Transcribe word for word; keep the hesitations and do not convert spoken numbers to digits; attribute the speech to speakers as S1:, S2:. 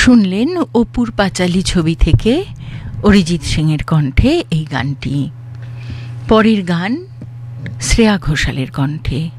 S1: শুনলেন অপুর পাঁচালী ছবি থেকে অরিজিৎ সিংয়ের কণ্ঠে এই গানটি। পরের গান শ্রেয়া ঘোষালের কণ্ঠে।